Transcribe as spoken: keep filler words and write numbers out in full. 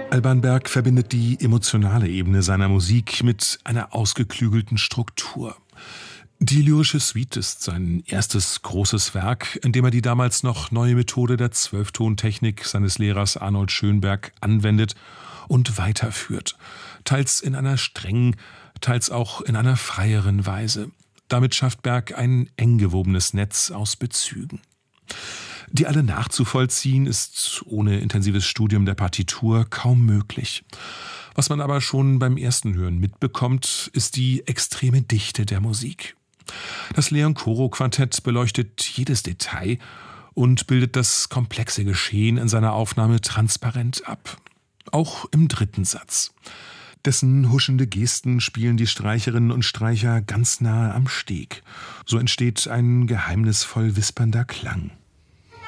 Alban Berg verbindet die emotionale Ebene seiner Musik mit einer ausgeklügelten Struktur. Die lyrische Suite ist sein erstes großes Werk, in dem er die damals noch neue Methode der Zwölftontechnik seines Lehrers Arnold Schönberg anwendet und weiterführt. Teils in einer strengen, teils auch in einer freieren Weise. Damit schafft Berg ein eng gewobenes Netz aus Bezügen. Die alle nachzuvollziehen, ist ohne intensives Studium der Partitur kaum möglich. Was man aber schon beim ersten Hören mitbekommt, ist die extreme Dichte der Musik. Das Leon-Koro-Quartett beleuchtet jedes Detail und bildet das komplexe Geschehen in seiner Aufnahme transparent ab. Auch im dritten Satz. Dessen huschende Gesten spielen die Streicherinnen und Streicher ganz nahe am Steg. So entsteht ein geheimnisvoll wispernder Klang.